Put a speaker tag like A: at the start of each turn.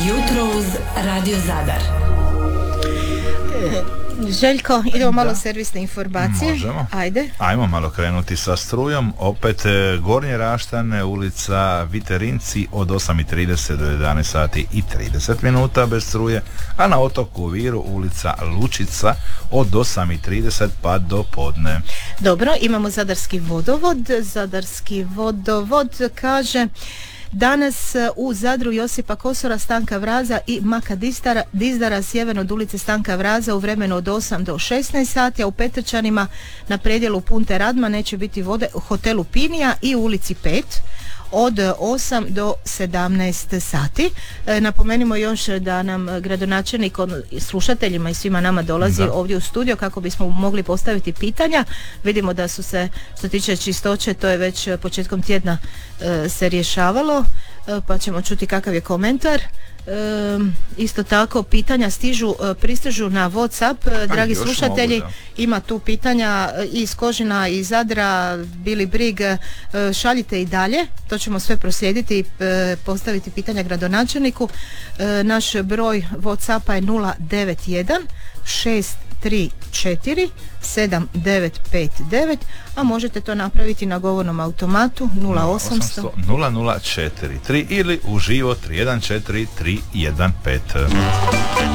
A: Jutro uz Radio Zadar.
B: Željko, idemo malo servisne informacije.
C: Možemo.
B: Ajmo
C: malo krenuti sa strujom. Opet Gornje Raštane, ulica Viterinci od 8:30 do 11 sati i 30 minuta bez struje, a na otoku Viru ulica Lučica od 8:30 pa do podne.
B: Dobro, imamo Zadarski vodovod. Zadarski vodovod kaže: danas u Zadru Josipa Kosora, Stanka Vraza i Maka Dizdara sjeverno od ulice Stanka Vraza u vremenu od 8 do 16 sati, a u Petrčanima na predjelu Punte Radma neće biti vode u hotelu Pinija i u ulici 5 od 8 do 17 sati. Napomenimo još da nam gradonačelnik slušateljima i svima nama dolazi ovdje u studio kako bismo mogli postaviti pitanja. Vidimo da su se, što tiče čistoće, to je već početkom tjedna se rješavalo, pa ćemo čuti kakav je komentar. Isto tako pitanja pristižu na WhatsApp, dragi slušatelji, ima tu pitanja iz Kožina, iz Zadra, Bili Brig, šaljite i dalje, to ćemo sve proslijediti i postaviti pitanja gradonačelniku. Naš broj WhatsAppa je 091 634 7959, a možete to napraviti na govornom automatu 0800
C: 0043 ili uživo 314 315.